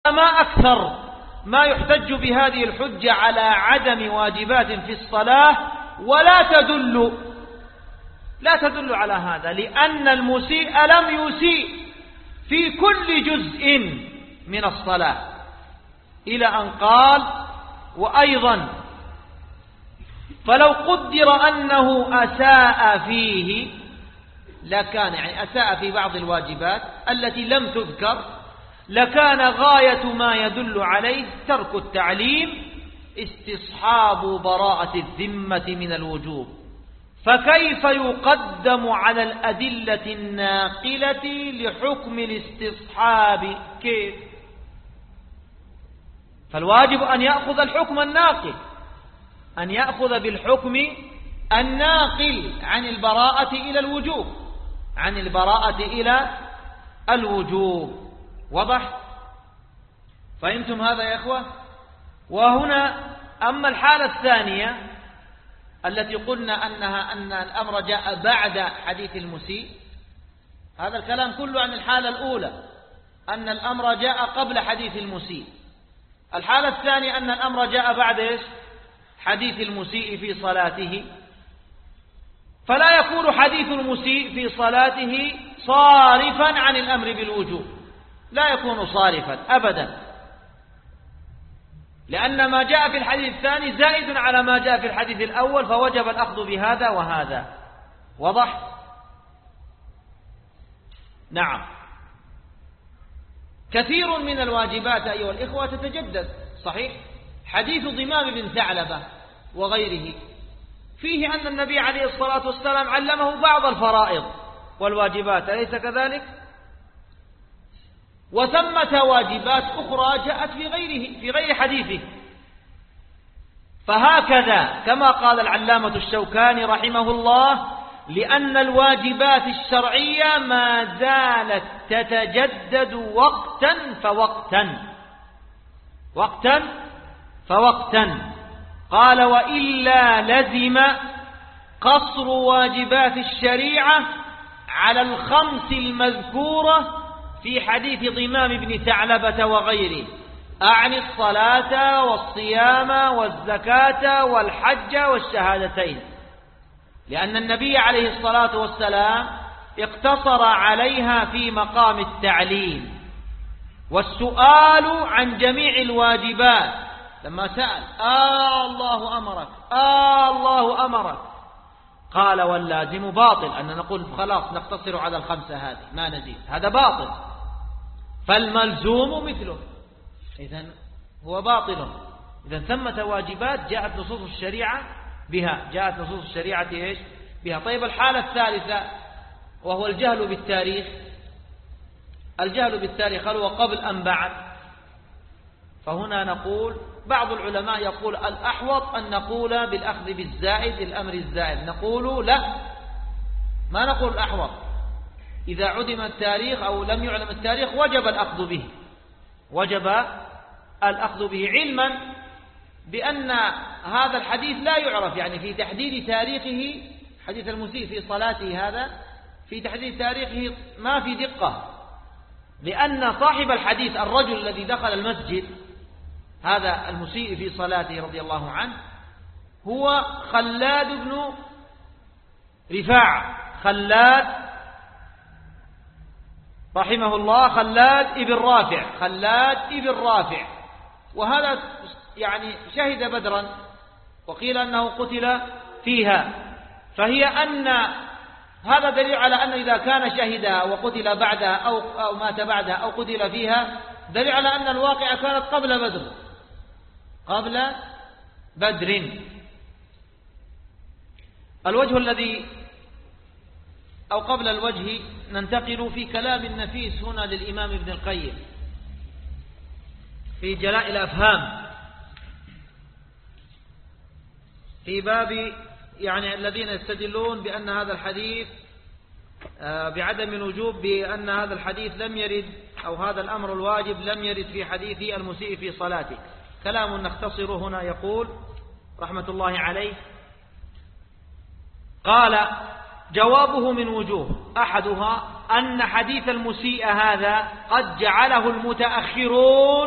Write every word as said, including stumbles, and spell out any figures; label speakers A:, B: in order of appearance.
A: ما أكثر ما يحتج بهذه الحجة على عدم واجبات في الصلاة، ولا تدل لا تدل على هذا، لأن المسيء لم يسيء في كل جزء من الصلاة، إلى أن قال: وأيضا فلو قدر أنه أساء فيه لكان، يعني أساء في بعض الواجبات التي لم تذكر، لكان غاية ما يدل عليه ترك التعليم استصحاب براءة الذمة من الوجوب. فكيف يقدم على الأدلة الناقلة لحكم الاستصحاب؟ كيف؟ فالواجب أن يأخذ الحكم الناقل، أن يأخذ بالحكم الناقل عن البراءة إلى الوجوب، عن البراءة إلى الوجوب. وضح؟ فهمتم هذا يا إخوة؟ وهنا أما الحالة الثانية التي قلنا أنها أن الأمر جاء بعد حديث المسيء، هذا الكلام كله عن الحالة الأولى، أن الأمر جاء قبل حديث المسيء. الحالة الثانية أن الأمر جاء بعد إيش؟ حديث المسيء في صلاته. فلا يكون حديث المسيء في صلاته صارفا عن الأمر بالوجوب، لا يكون صارفا أبدا، لأن ما جاء في الحديث الثاني زائد على ما جاء في الحديث الأول، فوجب الأخذ بهذا وهذا. وضح؟ نعم. كثير من الواجبات أيها الإخوة تتجدد، صحيح؟ حديث ضمام بن ثعلبة وغيره فيه أن النبي عليه الصلاة والسلام علمه بعض الفرائض والواجبات، أليس كذلك؟ وثمة واجبات أخرى جاءت في غيره في غير حديثه. فهكذا كما قال العلامة الشوكاني رحمه الله: لأن الواجبات الشرعية ما زالت تتجدد وقتا فوقتا، وقتا فوقتا. قال: وإلا لزم قصر واجبات الشريعة على الخمس المذكورة في حديث ضمام بن ثعلبة وغيره، أعني الصلاة والصيام والزكاة والحج والشهادتين، لأن النبي عليه الصلاة والسلام اقتصر عليها في مقام التعليم. والسؤال عن جميع الواجبات، لما سأل: آه الله أمرك، آه الله أمرك، قال: واللازم باطل، أن نقول خلاص نقتصر على الخمسة هذه ما نزيد، هذا باطل، فالملزوم مثله، إذن هو باطل. إذن ثمة واجبات جاءت نصوص الشريعة بها، جاءت نصوص الشريعة إيش؟ بها. طيب الحالة الثالثة وهو الجهل بالتاريخ. الجهل بالتاريخ هل هو قبل أم بعد؟ فهنا نقول بعض العلماء يقول الأحوط أن نقول بالأخذ بالزائد، الأمر الزائد. نقول لا، ما نقول الأحوط، إذا عدم التاريخ أو لم يعلم التاريخ وجب الأخذ به، وجب الأخذ به، علما بأن هذا الحديث لا يعرف، يعني في تحديد تاريخه، حديث المسيء في صلاته هذا في تحديد تاريخه ما في دقة، لأن صاحب الحديث الرجل الذي دخل المسجد هذا المسيء في صلاته رضي الله عنه هو خلاد بن رفاعة، خلاد رحمه الله، خلاد ابن رافع، خلاد ابن رافع، وهذا يعني شهد بدرا، وقيل أنه قتل فيها. فهي أن هذا دليل على أن إذا كان شهدها وقتل بعدها أو, أو مات بعدها أو قتل فيها، دليل على أن الواقعة كانت قبل بدر، قبل بدر. الوجه الذي أو قبل الوجه ننتقل في كلام النفيس هنا للإمام ابن القيم في جلاء الأفهام في باب يعني الذين يستدلون بأن هذا الحديث بعدم الوجوب، بأن هذا الحديث لم يرد أو هذا الأمر الواجب لم يرد في حديث المسيء في صلاته. كلام نختصر هنا. يقول رحمة الله عليه: قال: جوابه من وجوه، أحدها أن حديث المسيء هذا قد جعله المتأخرون